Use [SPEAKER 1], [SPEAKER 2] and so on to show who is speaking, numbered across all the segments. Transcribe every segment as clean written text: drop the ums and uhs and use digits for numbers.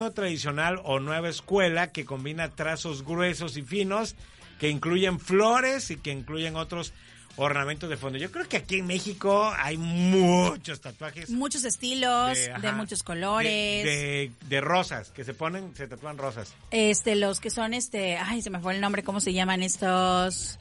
[SPEAKER 1] tradicional o nueva escuela que combina trazos gruesos y finos, que incluyen flores y que incluyen otros ornamentos de fondo. Yo creo que aquí en México hay muchos tatuajes.
[SPEAKER 2] Muchos estilos, de muchos colores.
[SPEAKER 1] De rosas, que se tatúan rosas.
[SPEAKER 2] Los que son ay, se me fue el nombre, ¿cómo se llaman estos?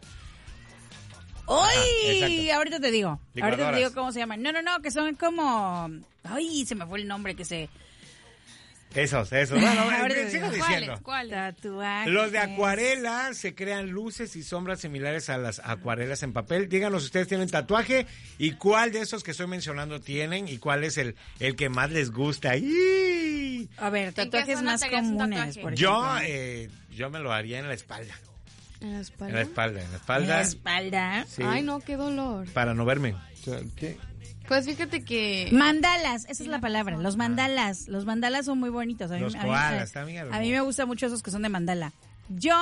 [SPEAKER 2] ¡Uy! Ahorita te digo.
[SPEAKER 1] Licuadoras.
[SPEAKER 2] Ahorita te digo cómo se llaman. No, que son como... ¡Ay! Se me fue el nombre que se...
[SPEAKER 1] Esos. Bueno,
[SPEAKER 2] sigo
[SPEAKER 3] diciendo. ¿Cuáles?
[SPEAKER 2] Tatuajes.
[SPEAKER 1] Los de acuarela se crean luces y sombras similares a las acuarelas en papel. Díganos si ustedes tienen tatuaje y cuál de esos que estoy mencionando tienen y cuál es el que más les gusta. ¡Ih!
[SPEAKER 2] A ver, tatuajes más comunes, por
[SPEAKER 1] ejemplo. Yo me lo haría en la espalda.
[SPEAKER 3] ¿En la espalda?
[SPEAKER 1] En la espalda.
[SPEAKER 2] ¿En la espalda?
[SPEAKER 1] Sí.
[SPEAKER 3] Ay, no, qué dolor.
[SPEAKER 1] Para no verme. ¿Qué?
[SPEAKER 3] Pues fíjate que...
[SPEAKER 2] Mandalas, esa es la palabra, los mandalas. Los mandalas son muy bonitos.
[SPEAKER 1] Los koalas, también.
[SPEAKER 2] A mí me gustan mucho esos que son de mandala. Yo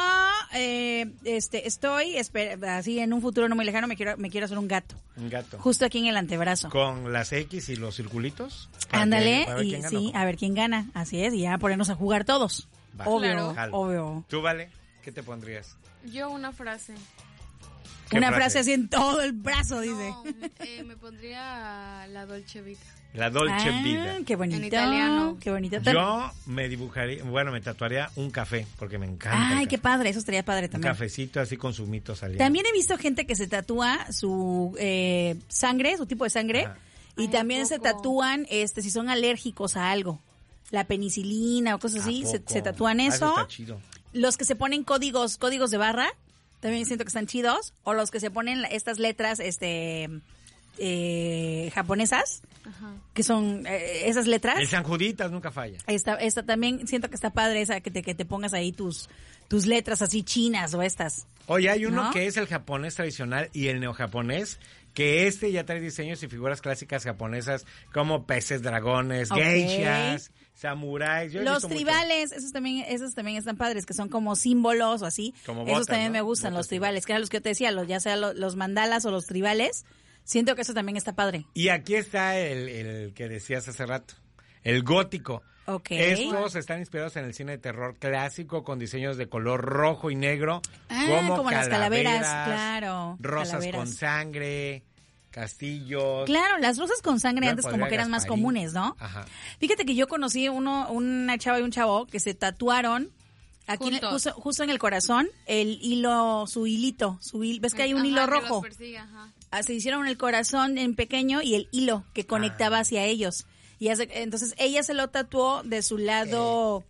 [SPEAKER 2] estoy así en un futuro no muy lejano me quiero hacer un gato.
[SPEAKER 1] Un gato.
[SPEAKER 2] Justo aquí en el antebrazo.
[SPEAKER 1] Con las X y los circulitos.
[SPEAKER 2] Ándale, y sí, a ver quién gana. Así es, y ya ponernos a jugar todos.
[SPEAKER 1] Vale.
[SPEAKER 2] Obvio,
[SPEAKER 1] Claro.
[SPEAKER 2] obvio.
[SPEAKER 1] ¿Tú, Vale? ¿Qué te pondrías?
[SPEAKER 3] Yo una frase.
[SPEAKER 2] Una frase así en todo el brazo, dice.
[SPEAKER 3] No, me pondría la Dolce Vita.
[SPEAKER 1] La Dolce Vita.
[SPEAKER 2] Qué bonito.
[SPEAKER 3] En italiano.
[SPEAKER 2] Qué bonito.
[SPEAKER 1] Yo me tatuaría un café, porque me encanta.
[SPEAKER 2] Ay, qué padre, eso estaría padre también.
[SPEAKER 1] Un cafecito así con zumitos saliendo.
[SPEAKER 2] También he visto gente que se tatúa su sangre, su tipo de sangre,
[SPEAKER 1] Ajá.
[SPEAKER 2] y
[SPEAKER 3] Ay,
[SPEAKER 2] también se
[SPEAKER 3] ¿a poco?
[SPEAKER 2] tatúan si son alérgicos a algo. La penicilina o cosas así, se tatúan eso.
[SPEAKER 1] Está chido.
[SPEAKER 2] Los que se ponen códigos de barra, también siento que están chidos. O los que se ponen estas letras japonesas,
[SPEAKER 3] Ajá.
[SPEAKER 2] que son esas letras.
[SPEAKER 1] El San Juditas nunca falla.
[SPEAKER 2] Esta también siento que está padre, esa que te pongas ahí tus letras así chinas o estas.
[SPEAKER 1] Oye, hay uno
[SPEAKER 2] ¿no?
[SPEAKER 1] que es el japonés tradicional y el neojaponés, que ya trae diseños y figuras clásicas japonesas como peces, dragones, geishas, samuráis. Yo he
[SPEAKER 2] Los
[SPEAKER 1] visto
[SPEAKER 2] tribales, esos también están padres, que son como símbolos o así.
[SPEAKER 1] Como
[SPEAKER 2] esos
[SPEAKER 1] botas,
[SPEAKER 2] también
[SPEAKER 1] ¿no?
[SPEAKER 2] me gustan,
[SPEAKER 1] Botas
[SPEAKER 2] los tribales, que eran los que yo te decía, ya sea los mandalas o los tribales. Siento que eso también está padre.
[SPEAKER 1] Y aquí está el que decías hace rato, el gótico.
[SPEAKER 2] Ok.
[SPEAKER 1] Estos están inspirados en el cine de terror clásico con diseños de color rojo y negro, como
[SPEAKER 2] las calaveras, claro.
[SPEAKER 1] Rosas
[SPEAKER 2] calaveras.
[SPEAKER 1] con sangre, castillos.
[SPEAKER 2] Claro, las rosas con sangre
[SPEAKER 1] Yo
[SPEAKER 2] antes
[SPEAKER 1] me
[SPEAKER 2] como
[SPEAKER 1] podría
[SPEAKER 2] que eran más
[SPEAKER 1] Gasparín.
[SPEAKER 2] comunes, ¿no?
[SPEAKER 1] Ajá.
[SPEAKER 2] Fíjate que yo conocí una chava y un chavo que se tatuaron aquí
[SPEAKER 3] Juntos.
[SPEAKER 2] justo en el corazón su hilito, ves que hay un hilo
[SPEAKER 3] Ajá, que los
[SPEAKER 2] rojo.
[SPEAKER 3] persigue, ajá.
[SPEAKER 2] Se hicieron el corazón en pequeño y el hilo que conectaba hacia ellos. Y entonces ella se lo tatuó de su lado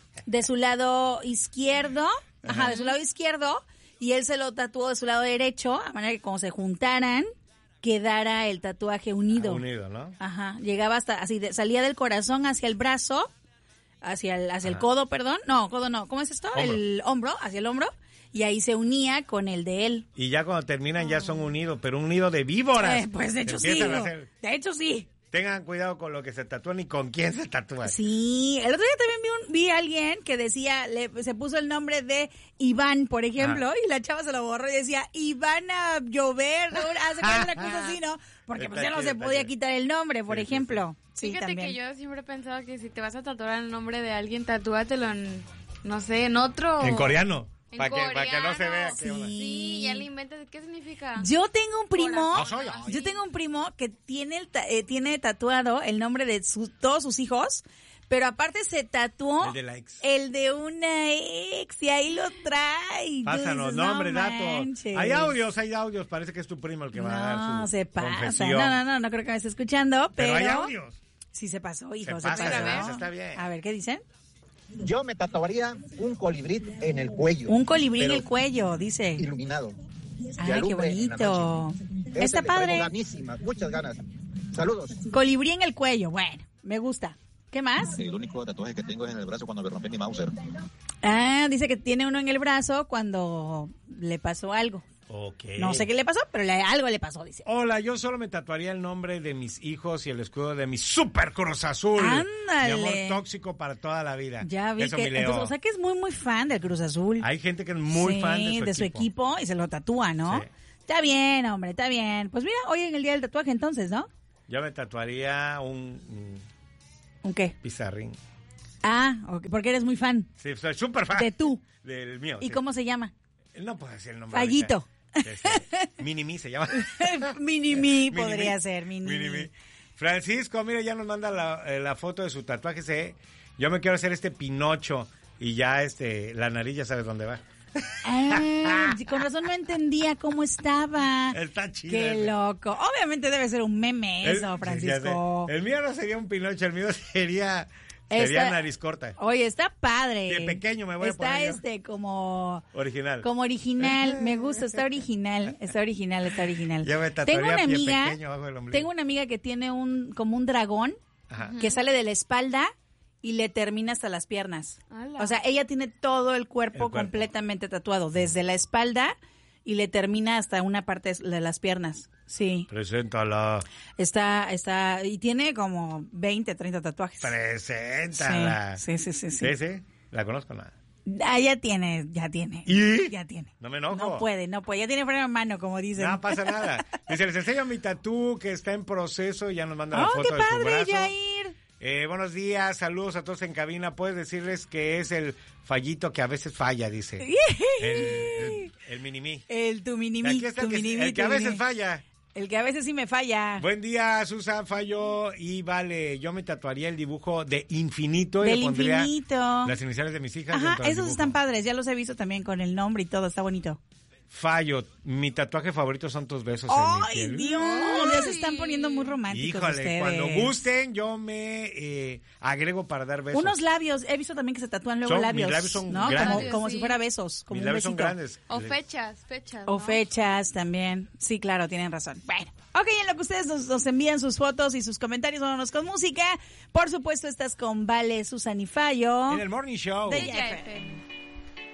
[SPEAKER 2] izquierdo, de su lado izquierdo, y él se lo tatuó de su lado derecho, a manera que cuando se juntaran, quedara el tatuaje unido.
[SPEAKER 1] Unido, ¿no?
[SPEAKER 2] Ajá, llegaba hasta, salía del corazón hacia el brazo, hacia el codo, perdón. No, codo no, ¿cómo es esto?
[SPEAKER 1] Hombro.
[SPEAKER 2] El hombro, hacia el hombro. Y ahí se unía con el de él.
[SPEAKER 1] Y ya cuando terminan ya son unidos, pero un nido de víboras.
[SPEAKER 2] Pues de hecho sí.
[SPEAKER 1] Empiezan a hacer-
[SPEAKER 2] De hecho sí.
[SPEAKER 1] Tengan cuidado con lo que se tatúan y con quién se tatúan.
[SPEAKER 2] Sí, el otro día también vi a alguien que decía, se puso el nombre de Iván, por ejemplo, y la chava se lo borró y decía, Iván a llover, hace una cosa así, ¿no? Porque pues ya no se podía quitar el nombre, por
[SPEAKER 1] Sí, sí,
[SPEAKER 2] ejemplo. Sí,
[SPEAKER 3] Fíjate
[SPEAKER 2] también.
[SPEAKER 3] que yo siempre he pensado que si te vas a tatuar el nombre de alguien, tatúatelo en, no sé, en otro...
[SPEAKER 1] En coreano.
[SPEAKER 3] En
[SPEAKER 1] Para que no se vea.
[SPEAKER 3] coreano.
[SPEAKER 1] qué onda.
[SPEAKER 3] Sí, ya le inventas, ¿qué significa?
[SPEAKER 2] Yo tengo un primo,
[SPEAKER 3] Corazón.
[SPEAKER 2] yo tengo un primo que tiene tatuado el nombre de todos sus hijos, pero aparte se tatuó
[SPEAKER 1] El de la ex.
[SPEAKER 2] el de una ex y ahí lo trae.
[SPEAKER 1] Pásanos,
[SPEAKER 2] Dices,
[SPEAKER 1] nombre,
[SPEAKER 2] no
[SPEAKER 1] datos.
[SPEAKER 2] manches.
[SPEAKER 1] Hay audios. Parece que es tu primo el que va a dar
[SPEAKER 2] No,
[SPEAKER 1] su
[SPEAKER 2] se pasa.
[SPEAKER 1] confesión.
[SPEAKER 2] No creo que me esté escuchando, pero...
[SPEAKER 1] Pero hay audios.
[SPEAKER 2] Sí se pasó, hijo,
[SPEAKER 1] Se
[SPEAKER 2] se
[SPEAKER 1] pasa,
[SPEAKER 2] pasó.
[SPEAKER 1] eso está bien.
[SPEAKER 2] A ver, ¿qué dicen?
[SPEAKER 4] Yo me tatuaría un colibrí en el cuello.
[SPEAKER 2] Un colibrí en
[SPEAKER 4] pero
[SPEAKER 2] el cuello, dice.
[SPEAKER 4] Iluminado.
[SPEAKER 2] Ay,
[SPEAKER 4] Que
[SPEAKER 2] qué
[SPEAKER 4] alumbre en la
[SPEAKER 2] bonito.
[SPEAKER 4] noche.
[SPEAKER 2] Está
[SPEAKER 4] Ese le traigo
[SPEAKER 2] padre.
[SPEAKER 4] ganísimas, muchas ganas. Saludos.
[SPEAKER 2] Colibrí en el cuello, bueno, me gusta. ¿Qué más?
[SPEAKER 5] El único tatuaje que tengo es en el brazo cuando me rompí mi Mauser.
[SPEAKER 2] Ah, dice que tiene uno en el brazo cuando le pasó algo.
[SPEAKER 1] Ok.
[SPEAKER 2] No sé qué le pasó, pero algo le pasó, dice.
[SPEAKER 1] Hola, yo solo me tatuaría el nombre de mis hijos y el escudo de mi Super Cruz Azul.
[SPEAKER 2] Ándale.
[SPEAKER 1] Mi amor tóxico para toda la vida.
[SPEAKER 2] Ya vi
[SPEAKER 1] Eso,
[SPEAKER 2] que,
[SPEAKER 1] mi Leo.
[SPEAKER 2] entonces, o sea que es muy, muy fan del Cruz Azul.
[SPEAKER 1] Hay gente que es muy
[SPEAKER 2] Sí,
[SPEAKER 1] fan de su
[SPEAKER 2] equipo y se lo tatúa, ¿no?
[SPEAKER 1] Sí.
[SPEAKER 2] Está bien, hombre, está bien. Pues mira, hoy en el día del tatuaje entonces, ¿no?
[SPEAKER 1] Yo me tatuaría un
[SPEAKER 2] ¿Un qué?
[SPEAKER 1] pizarrín.
[SPEAKER 2] Ok, porque eres muy fan.
[SPEAKER 1] Sí, soy súper fan.
[SPEAKER 2] De tú.
[SPEAKER 1] Del mío.
[SPEAKER 2] ¿Y
[SPEAKER 1] sí.
[SPEAKER 2] cómo se llama?
[SPEAKER 1] No puedo decir el nombre.
[SPEAKER 2] Fallito.
[SPEAKER 1] Mini-Mi se llama.
[SPEAKER 2] Mini-Mi podría ser,
[SPEAKER 1] Mini-Mi.
[SPEAKER 2] Mini-Mi.
[SPEAKER 1] Francisco, mira, ya nos manda la foto de su tatuaje. Yo me quiero hacer este Pinocho y ya la nariz ya sabes dónde va.
[SPEAKER 2] Con razón no entendía cómo estaba.
[SPEAKER 1] Está chido.
[SPEAKER 2] Qué loco. Obviamente debe ser un meme eso, Francisco.
[SPEAKER 1] El mío no sería un Pinocho, el mío sería nariz corta.
[SPEAKER 2] Oye, está padre.
[SPEAKER 1] De pequeño me voy a poner yo.
[SPEAKER 2] Está como
[SPEAKER 1] original.
[SPEAKER 2] Como original, me gusta, está original.
[SPEAKER 1] Ya me tatuaría pequeño bajo el ombligo.
[SPEAKER 2] Tengo una amiga que tiene como un dragón. Ajá. Que sale de la espalda y le termina hasta las piernas. ¡Hala! O sea, ella tiene todo el cuerpo completamente tatuado, desde la espalda y le termina hasta una parte de las piernas. Sí.
[SPEAKER 1] Preséntala.
[SPEAKER 2] Está, y tiene como 20, 30 tatuajes.
[SPEAKER 1] Preséntala.
[SPEAKER 2] Sí.
[SPEAKER 1] Sí, la conozco nada.
[SPEAKER 2] Ya tiene.
[SPEAKER 1] ¿Y?
[SPEAKER 2] Ya tiene.
[SPEAKER 1] No me enojo.
[SPEAKER 2] No puede. Ya tiene freno en mano, como dicen.
[SPEAKER 1] No pasa nada. Dice, les enseño mi tatú que está en proceso. Ya nos manda la foto
[SPEAKER 2] qué
[SPEAKER 1] de su
[SPEAKER 2] padre,
[SPEAKER 1] brazo.
[SPEAKER 2] Jair.
[SPEAKER 1] Buenos días, saludos a todos en cabina. Puedes decirles que es el Fallito que a veces falla, dice. el Mini-Mi.
[SPEAKER 2] Tu Mini-Mi.
[SPEAKER 1] Aquí está el que a veces falla.
[SPEAKER 2] El que a veces sí me falla.
[SPEAKER 1] Buen día, Susan Fallo. Y vale, yo me tatuaría el dibujo de infinito y le pondría las iniciales de mis hijas.
[SPEAKER 2] Ajá, esos están padres. Ya los he visto también con el nombre y todo. Está bonito.
[SPEAKER 1] Fallo, mi tatuaje favorito son tus besos
[SPEAKER 2] ¡Ay,
[SPEAKER 1] en mi piel.
[SPEAKER 2] Dios! Ya se están poniendo muy románticos.
[SPEAKER 1] Híjole,
[SPEAKER 2] ustedes.
[SPEAKER 1] cuando gusten yo me agrego para dar besos.
[SPEAKER 2] Unos labios, he visto también que se tatúan luego labios.
[SPEAKER 1] Mis labios son
[SPEAKER 2] ¿no?
[SPEAKER 1] grandes.
[SPEAKER 2] Como si fuera besos. Como
[SPEAKER 1] mis
[SPEAKER 2] un
[SPEAKER 1] labios
[SPEAKER 2] besito.
[SPEAKER 1] son grandes.
[SPEAKER 3] O fechas,
[SPEAKER 2] ¿no? O fechas también. Sí, claro, tienen razón. Bueno, ok, en lo que ustedes nos envían sus fotos y sus comentarios, vámonos con música. Por supuesto, estás con Vale, Susan y Fallo.
[SPEAKER 1] En el Morning Show.
[SPEAKER 3] De JFM.